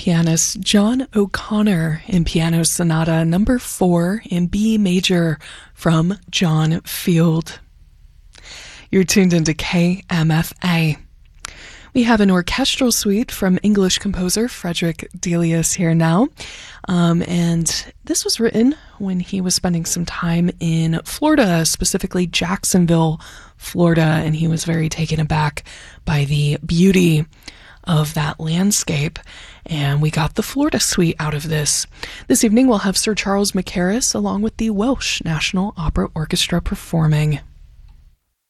pianist John O'Connor in Piano Sonata Number 4 in B major from John Field. You're tuned into KMFA. We have an orchestral suite from English composer Frederick Delius here now. And this was written when he was spending some time in Florida, specifically Jacksonville, Florida, and he was very taken aback by the beauty of that landscape. And we got the Florida Suite out of this. This evening we'll have Sir Charles Mackerras along with the Welsh National Opera Orchestra performing.